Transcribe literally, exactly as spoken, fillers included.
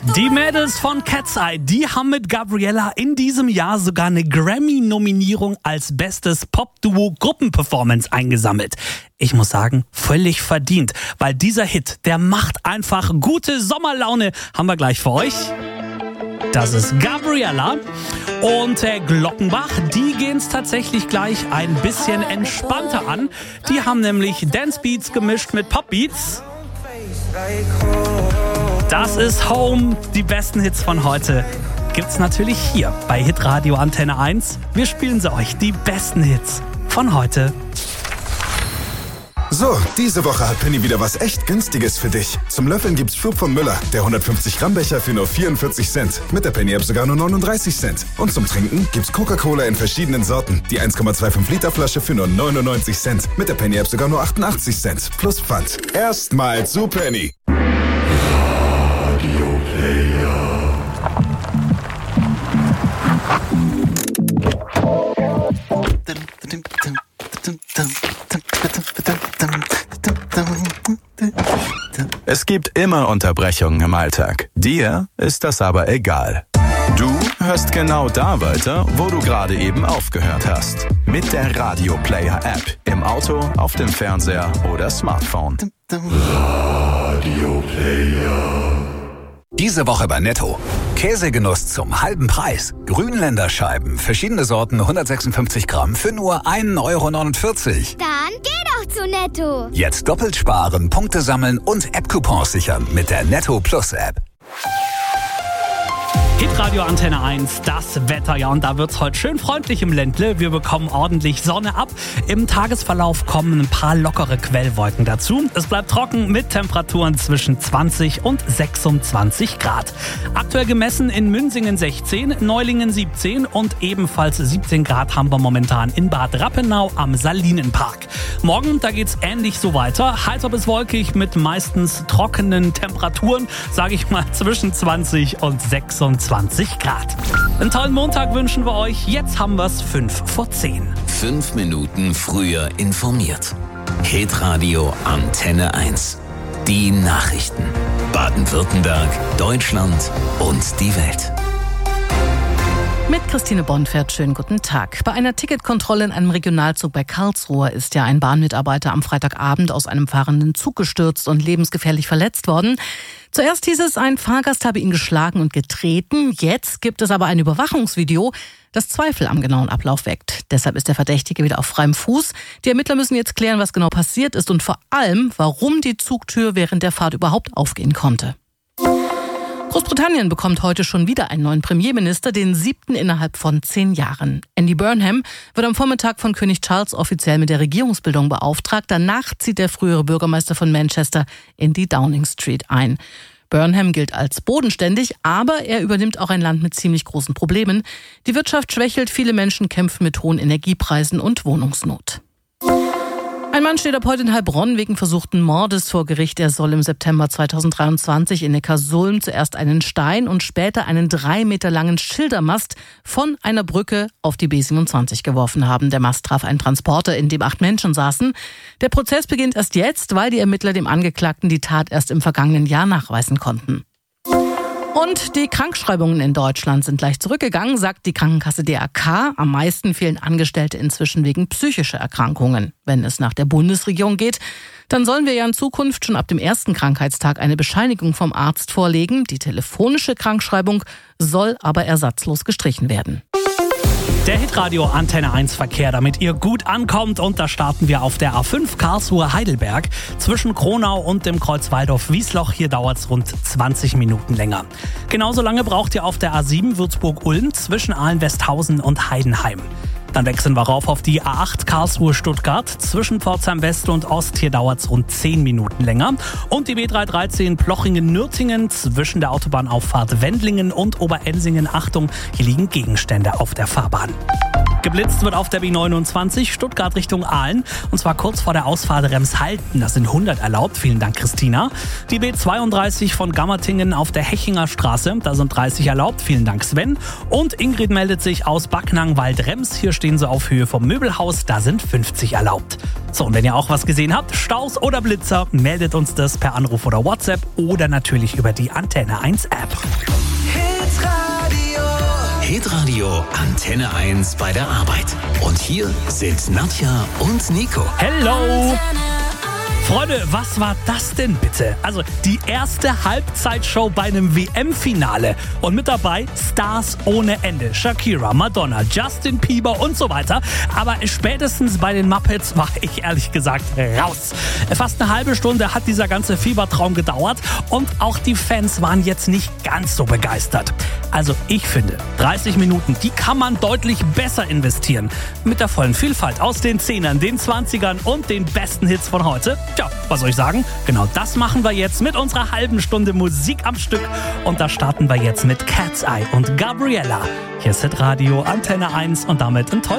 Die Mädels von Cat's Eye, die haben mit Gabriella in diesem Jahr sogar eine Grammy-Nominierung als bestes Pop-Duo-Gruppenperformance eingesammelt. Ich muss sagen, völlig verdient, weil dieser Hit, der macht einfach gute Sommerlaune. Haben wir gleich für euch. Das ist Gabriella und äh, Glockenbach, die gehen es tatsächlich gleich ein bisschen entspannter an. Die haben nämlich Dancebeats gemischt mit Popbeats. Das ist Home, die besten Hits von heute gibt's natürlich hier bei Hitradio Antenne eins. Wir spielen sie euch, die besten Hits von heute. So, diese Woche hat Penny wieder was echt Günstiges für dich. Zum Löffeln gibt's Schub von Müller, der hundertfünfzig Gramm Becher für nur vierundvierzig Cent. Mit der Penny-App sogar nur neununddreißig Cent. Und zum Trinken gibt's Coca-Cola in verschiedenen Sorten. Die eins Komma fünfundzwanzig Liter Flasche für nur neunundneunzig Cent. Mit der Penny-App sogar nur achtundachtzig Cent. Plus Pfand. Erstmal zu Penny. Radio Player. Es gibt immer Unterbrechungen im Alltag. Dir ist das aber egal. Du hörst genau da weiter, wo du gerade eben aufgehört hast. Mit der Radio Player App. Im Auto, auf dem Fernseher oder Smartphone. Radio Player. Diese Woche bei Netto. Käsegenuss zum halben Preis. Grünländer Scheiben, verschiedene Sorten, hundertsechsundfünfzig Gramm für nur ein Euro neunundvierzig. Dann geh doch zu Netto. Jetzt doppelt sparen, Punkte sammeln und App-Coupons sichern mit der Netto Plus App. Hitradio Antenne eins, das Wetter, ja, und da wird's heute schön freundlich im Ländle. Wir bekommen ordentlich Sonne ab. Im Tagesverlauf kommen ein paar lockere Quellwolken dazu. Es bleibt trocken mit Temperaturen zwischen zwanzig und sechsundzwanzig Grad. Aktuell gemessen in Münsingen sechzehn, Neulingen siebzehn und ebenfalls siebzehn Grad haben wir momentan in Bad Rappenau am Salinenpark. Morgen, da geht's ähnlich so weiter. Heiter bis wolkig mit meistens trockenen Temperaturen, sage ich mal zwischen zwanzig und sechsundzwanzig Grad. Einen tollen Montag wünschen wir euch. Jetzt haben wir's fünf vor zehn. Fünf Minuten früher informiert. Hitradio Antenne eins. Die Nachrichten. Baden-Württemberg, Deutschland und die Welt. Mit Christine Bonfert, schönen guten Tag. Bei einer Ticketkontrolle in einem Regionalzug bei Karlsruhe ist ja ein Bahnmitarbeiter am Freitagabend aus einem fahrenden Zug gestürzt und lebensgefährlich verletzt worden. Zuerst hieß es, ein Fahrgast habe ihn geschlagen und getreten. Jetzt gibt es aber ein Überwachungsvideo, das Zweifel am genauen Ablauf weckt. Deshalb ist der Verdächtige wieder auf freiem Fuß. Die Ermittler müssen jetzt klären, was genau passiert ist und vor allem, warum die Zugtür während der Fahrt überhaupt aufgehen konnte. Großbritannien bekommt heute schon wieder einen neuen Premierminister, den siebten innerhalb von zehn Jahren. Andy Burnham wird am Vormittag von König Charles offiziell mit der Regierungsbildung beauftragt. Danach zieht der frühere Bürgermeister von Manchester in die Downing Street ein. Burnham gilt als bodenständig, aber er übernimmt auch ein Land mit ziemlich großen Problemen. Die Wirtschaft schwächelt, viele Menschen kämpfen mit hohen Energiepreisen und Wohnungsnot. Ein Mann steht ab heute in Heilbronn wegen versuchten Mordes vor Gericht. Er soll im September zweitausenddreiundzwanzig in Neckarsulm zuerst einen Stein und später einen drei Meter langen Schildermast von einer Brücke auf die B siebenundzwanzig geworfen haben. Der Mast traf einen Transporter, in dem acht Menschen saßen. Der Prozess beginnt erst jetzt, weil die Ermittler dem Angeklagten die Tat erst im vergangenen Jahr nachweisen konnten. Und die Krankschreibungen in Deutschland sind leicht zurückgegangen, sagt die Krankenkasse D R K. Am meisten fehlen Angestellte inzwischen wegen psychischer Erkrankungen. Wenn es nach der Bundesregierung geht, dann sollen wir ja in Zukunft schon ab dem ersten Krankheitstag eine Bescheinigung vom Arzt vorlegen. Die telefonische Krankschreibung soll aber ersatzlos gestrichen werden. Der Hitradio Antenne eins Verkehr, damit ihr gut ankommt. Und da starten wir auf der A fünf Karlsruhe-Heidelberg. Zwischen Kronau und dem Kreuz Waldorf-Wiesloch. Hier dauert es rund zwanzig Minuten länger. Genauso lange braucht ihr auf der A sieben Würzburg-Ulm zwischen Ahlen-Westhausen und Heidenheim. Dann wechseln wir rauf auf die A acht Karlsruhe-Stuttgart. Zwischen Pforzheim West und Ost, hier dauert es rund zehn Minuten länger. Und die B dreihundertdreizehn Plochingen-Nürtingen zwischen der Autobahnauffahrt Wendlingen und Oberensingen. Achtung, hier liegen Gegenstände auf der Fahrbahn. Geblitzt wird auf der B neunundzwanzig Stuttgart Richtung Aalen und zwar kurz vor der Ausfahrt Remshalden. Das sind hundert erlaubt. Vielen Dank, Christina. Die B zweiunddreißig von Gammertingen auf der Hechinger Straße. Da sind dreißig erlaubt. Vielen Dank, Sven. Und Ingrid meldet sich aus Backnang-Waldrems. Hier stehen sie auf Höhe vom Möbelhaus. Da sind fünfzig erlaubt. So, und wenn ihr auch was gesehen habt, Staus oder Blitzer, meldet uns das per Anruf oder WhatsApp oder natürlich über die Antenne eins App. Hitradio Antenne eins bei der Arbeit. Und hier sind Nadja und Nico. Hello! Freunde, was war das denn bitte? Also die erste Halbzeitshow bei einem W M-Finale. Und mit dabei Stars ohne Ende. Shakira, Madonna, Justin Bieber und so weiter. Aber spätestens bei den Muppets war ich ehrlich gesagt raus. Fast eine halbe Stunde hat dieser ganze Fiebertraum gedauert. Und auch die Fans waren jetzt nicht ganz so begeistert. Also ich finde, dreißig Minuten, die kann man deutlich besser investieren. Mit der vollen Vielfalt aus den Zehnern, den Zwanzigern und den besten Hits von heute. Tja, was soll ich sagen? Genau das machen wir jetzt mit unserer halben Stunde Musik am Stück. Und da starten wir jetzt mit Cat's Eye und Gabriella. Hier ist Hitradio Antenne eins und damit ein tolles